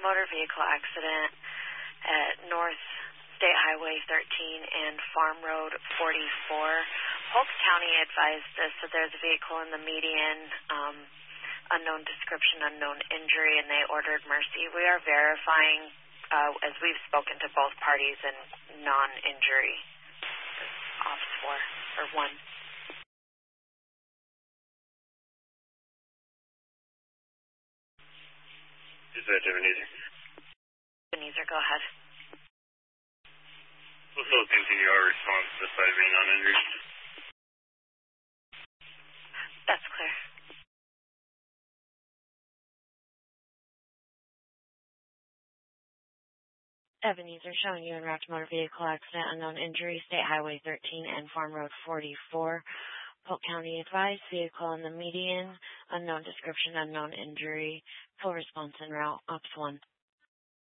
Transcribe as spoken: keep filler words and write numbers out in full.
motor vehicle accident at North State Highway thirteen and Farm Road forty-four. Polk County advised us that there's a vehicle in the median, um, unknown description, unknown injury, and they ordered mercy. We are verifying, uh, as we've spoken to both parties, and non-injury. Ops four, or one. Dispatch, Ebenezer. Ebenezer, go ahead. We'll still continue our response despite being non-injured. That's clear. Ebenezer, showing you en route to motor vehicle accident, unknown injury, State Highway thirteen and Farm Road forty-four. Polk County advised, vehicle in the median, unknown description, unknown injury, full response en route, Ops one.